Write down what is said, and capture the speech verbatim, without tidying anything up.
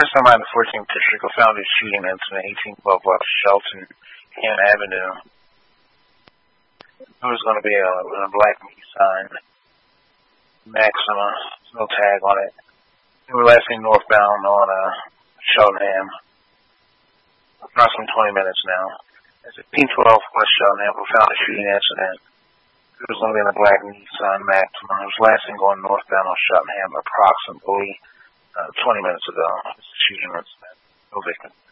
first time out of the fourteenth District, a found a shooting incident, eighteen twelve West Shelton Ham Avenue. There was going to be a, a black Nissan Maxima, no tag on it. They were last seen northbound on uh, Cheltenham. Approximately twenty minutes now. It's at eighteen twelve West Cheltenham, we found a shooting incident. It was going to be in a black Nissan Maxima. It was last seen going northbound on Cheltenham approximately uh, twenty minutes ago. It's a shooting incident. No victim.